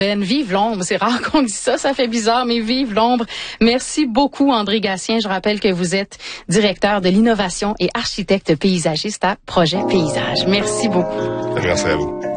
Vive l'ombre, c'est rare qu'on dise ça, ça fait bizarre, mais vive l'ombre. Merci beaucoup, André Gatien. Je rappelle que vous êtes directeur de l'innovation et architecte paysagiste à Projet Paysage. Merci beaucoup. Merci à vous.